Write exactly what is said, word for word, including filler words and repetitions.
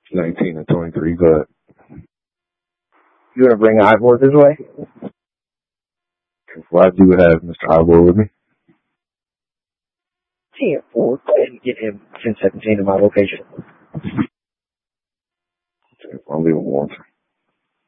nineteen and twenty-three, but You want to bring Ivor this way? well, I do have Mister Ivor with me. ten four, go ahead and get him ten seventeen to my location. Okay, I'll leave him one.